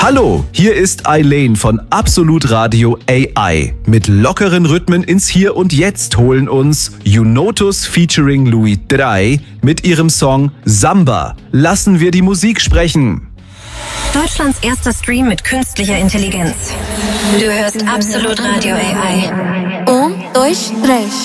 Hallo, hier ist Eileen von Absolut Radio AI. Mit lockeren Rhythmen ins Hier und Jetzt holen uns Junotus featuring Louis 3 mit ihrem Song Samba. Lassen wir die Musik sprechen. Deutschlands erster Stream mit künstlicher Intelligenz. Du hörst Absolut Radio AI. 1, 2, 3.